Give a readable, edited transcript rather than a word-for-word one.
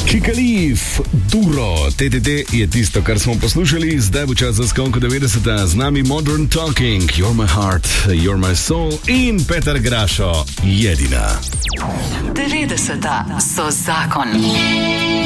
Chikalif, Duro, TTT je tisto, kar smo poslušali, zdaj bo čas za skonko 90. Z nami Modern Talking, You're My Heart, You're My Soul in Peter Grašo, Jedina. 90. so zakon.